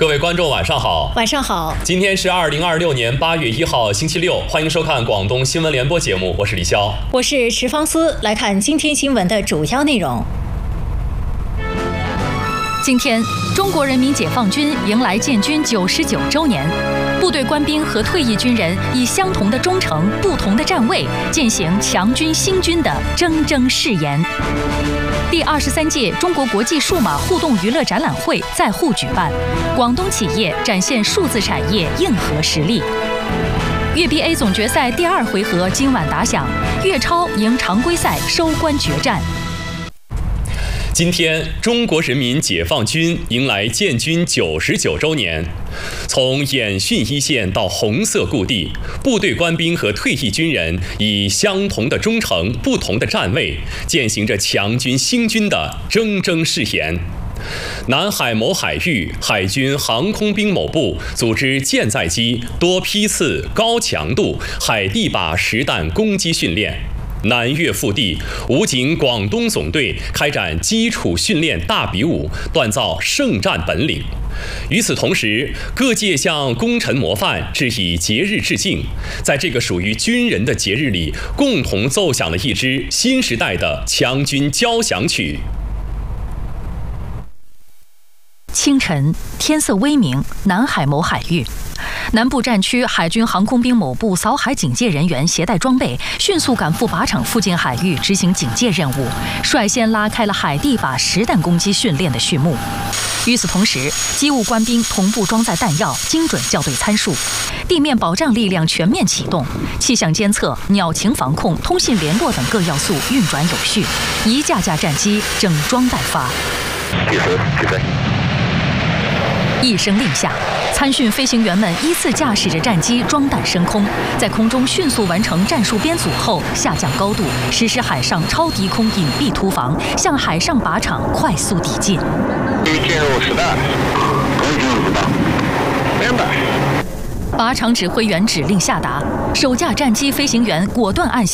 各位观众晚上好。 晚上好。 今天是2026年8月1号星期六，欢迎收看广东新闻联播节目，我是李潇， 我是池方思。来看今天新闻的主要内容。 今天，中国人民解放军迎来建军99周年，部队官兵和退役军人以相同的忠诚、不同的站位，践行强军兴军的铮铮誓言。第23届中国国际数码互动娱乐展览会在沪举办，广东企业展现数字产业硬核实力。粤 BA 总决赛第2回合今晚打响，粤超赢常规赛收官决战。 今天，中国人民解放军迎来建军99周年。从演训一线到红色故地，部队官兵和退役军人以相同的忠诚、不同的站位，践行着强军兴军的铮铮誓言。南海某海域，海军航空兵某部组织舰载机多批次、高强度海地靶实弹攻击训练。南越腹地，武警广东总队开展基础训练大比武，锻造胜战本领。与此同时，各界向功臣模范致以节日致敬，在这个属于军人的节日里，共同奏响了一支新时代的强军交响曲。 清晨，天色微明，南海某海域。南部战区海军航空兵某部扫海警戒人员携带装备，迅速赶赴靶场附近海域执行警戒任务，率先拉开了海地靶实弹攻击训练的序幕。与此同时，机务官兵同步装载弹药，精准校对参数，地面保障力量全面启动，气象监测、鸟情防控、通信联络等各要素运转有序，一架架战机整装待发。一声令下，参训飞行员们依次驾驶着战机装弹升空，在空中迅速完成战术编组后下降高度，实施海上超低空隐蔽突防，向海上靶场快速抵近。 进入实弹，进入实弹，明白。 靶场指挥员指令下达，首架战机飞行员果断按下